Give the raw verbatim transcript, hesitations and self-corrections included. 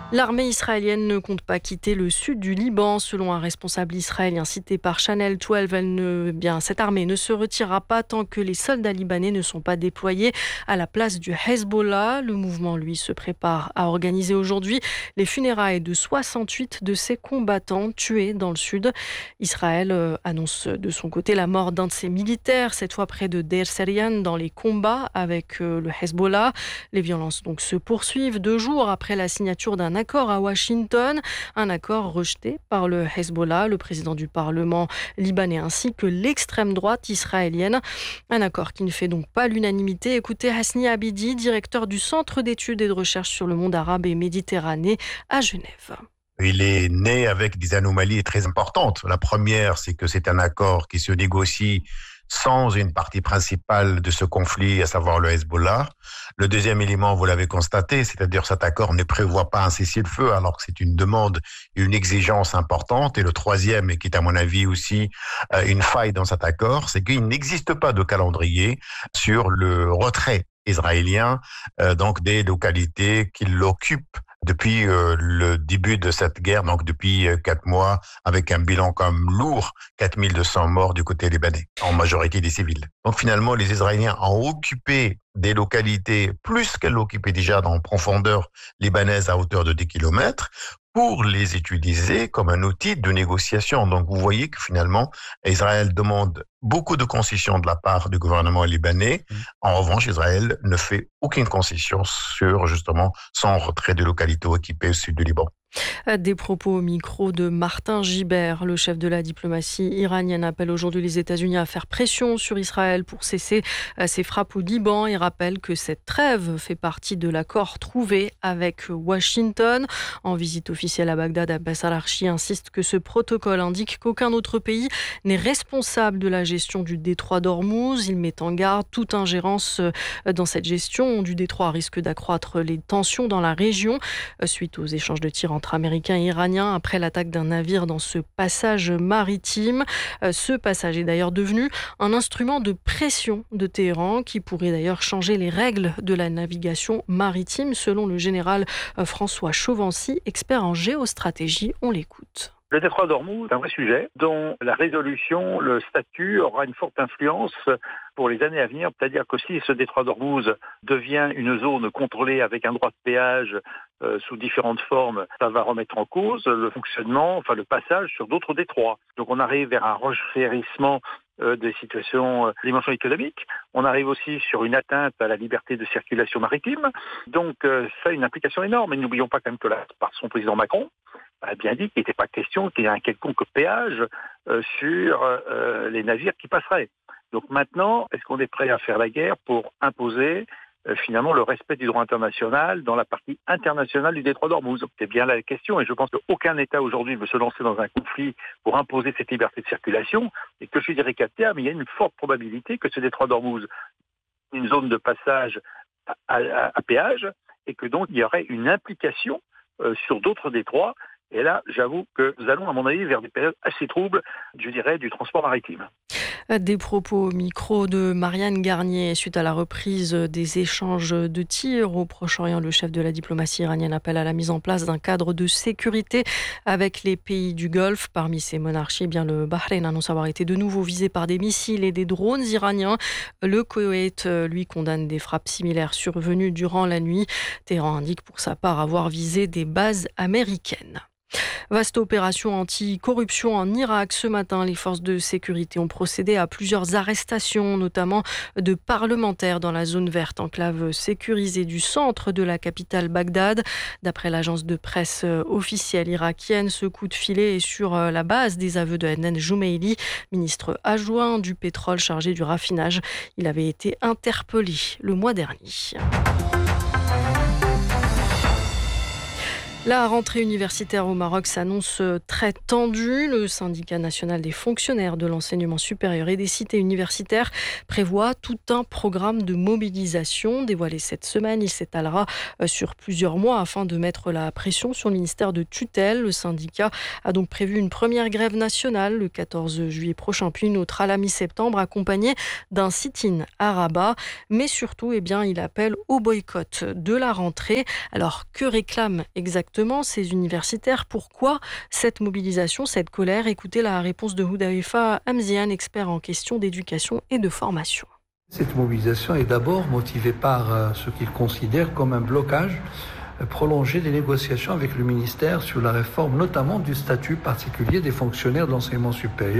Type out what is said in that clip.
L'armée israélienne ne compte pas quitter le sud du Liban. Selon un responsable israélien cité par Channel douze, elle ne, bien, cette armée ne se retirera pas tant que les soldats libanais ne sont pas déployés à la place du Hezbollah. Le mouvement, lui, se prépare à organiser aujourd'hui les funérailles de soixante-huit de ses combattants tués dans le sud. Israël euh, annonce de son côté la mort d'un de ses militaires, cette fois près de Deir Serian, dans les combats avec euh, le Hezbollah. Les violences donc se poursuivent deux jours après la signature d'un accord à Washington, un accord rejeté par le Hezbollah, le président du Parlement libanais ainsi que l'extrême droite israélienne. Un accord qui ne fait donc pas l'unanimité. Écoutez Hasni Abidi, directeur du Centre d'études et de recherche sur le monde arabe et Méditerranée à Genève. Il est né avec des anomalies très importantes. La première, c'est que c'est un accord qui se négocie sans une partie principale de ce conflit, à savoir le Hezbollah. Le deuxième élément, vous l'avez constaté, c'est-à-dire cet accord ne prévoit pas un cessez-le-feu, alors que c'est une demande et une exigence importante. Et le troisième, et qui est à mon avis aussi euh, une faille dans cet accord, c'est qu'il n'existe pas de calendrier sur le retrait israélien, euh, donc des localités qui l'occupent depuis euh, le début de cette guerre, donc depuis euh, quatre mois, avec un bilan comme lourd, quatre mille deux cents morts du côté libanais, en majorité des civils. Donc finalement, les Israéliens ont occupé des localités plus qu'elles l'occupaient déjà dans profondeur libanaise à hauteur de dix kilomètres, pour les utiliser comme un outil de négociation. Donc vous voyez que finalement, Israël demande beaucoup de concessions de la part du gouvernement libanais. En revanche, Israël ne fait aucune concession sur justement son retrait de localités occupées au sud du Liban. Des propos au micro de Martin Gibert, le chef de la diplomatie iranienne, appelle aujourd'hui les États-Unis à faire pression sur Israël pour cesser ses frappes au Liban et rappelle que cette trêve fait partie de l'accord trouvé avec Washington. En visite officielle à Bagdad, Abbas al-Archi insiste que ce protocole indique qu'aucun autre pays n'est responsable de la gestion du détroit d'Ormuz. Il met en garde toute ingérence dans cette gestion du détroit risque d'accroître les tensions dans la région suite aux échanges de tirs entre Américains et Iraniens après l'attaque d'un navire dans ce passage maritime. Ce passage est d'ailleurs devenu un instrument de pression de Téhéran qui pourrait d'ailleurs changer les règles de la navigation maritime selon le général François Chauvency, expert en géostratégie. On l'écoute. Le détroit d'Ormuz est un vrai sujet dont la résolution, le statut aura une forte influence pour les années à venir. C'est-à-dire que si ce détroit d'Ormuz devient une zone contrôlée avec un droit de péage euh, sous différentes formes, ça va remettre en cause le fonctionnement, enfin le passage sur d'autres détroits. Donc on arrive vers un renchérissement euh, des situations euh, dimension économique. On arrive aussi sur une atteinte à la liberté de circulation maritime. Donc euh, ça a une implication énorme. Et n'oublions pas quand même que là, par son président Macron, a bien dit qu'il n'était pas question qu'il y ait un quelconque péage euh, sur euh, les navires qui passeraient. Donc maintenant, est-ce qu'on est prêt à faire la guerre pour imposer euh, finalement le respect du droit international dans la partie internationale du détroit d'Ormuz? C'est bien la question et je pense qu'aucun État aujourd'hui ne veut se lancer dans un conflit pour imposer cette liberté de circulation et que je dirais qu'à terme, il y a une forte probabilité que ce détroit d'Ormuz, une zone de passage à, à, à péage et que donc il y aurait une implication euh, sur d'autres détroits. Et là, j'avoue que nous allons, à mon avis, vers des périodes assez troubles, je dirais, du transport maritime. Des propos au micro de Marianne Garnier suite à la reprise des échanges de tirs au Proche-Orient. Le chef de la diplomatie iranienne appelle à la mise en place d'un cadre de sécurité avec les pays du Golfe. Parmi ces monarchies, eh bien le Bahreïn annonce avoir été de nouveau visé par des missiles et des drones iraniens. Le Koweït, lui, condamne des frappes similaires survenues durant la nuit. Téhéran indique pour sa part avoir visé des bases américaines. Vaste opération anti-corruption en Irak. Ce matin, les forces de sécurité ont procédé à plusieurs arrestations, notamment de parlementaires dans la zone verte, enclave sécurisée du centre de la capitale Bagdad. D'après l'agence de presse officielle irakienne, ce coup de filet est sur la base des aveux de Adnan Joumeili, ministre adjoint du pétrole chargé du raffinage. Il avait été interpellé le mois dernier. La rentrée universitaire au Maroc s'annonce très tendue. Le syndicat national des fonctionnaires de l'enseignement supérieur et des cités universitaires prévoit tout un programme de mobilisation dévoilé cette semaine. Il s'étalera sur plusieurs mois afin de mettre la pression sur le ministère de tutelle. Le syndicat a donc prévu une première grève nationale le quatorze juillet prochain, puis une autre à la mi-septembre, accompagnée d'un sit-in à Rabat. Mais surtout, eh bien, il appelle au boycott de la rentrée. Alors, que réclame exactement fortement ces universitaires. Pourquoi cette mobilisation, cette colère? Écoutez la réponse de Houdaïfa Amzian, expert en questions d'éducation et de formation. Cette mobilisation est d'abord motivée par ce qu'ils considèrent comme un blocage prolongé des négociations avec le ministère sur la réforme notamment du statut particulier des fonctionnaires de l'enseignement supérieur.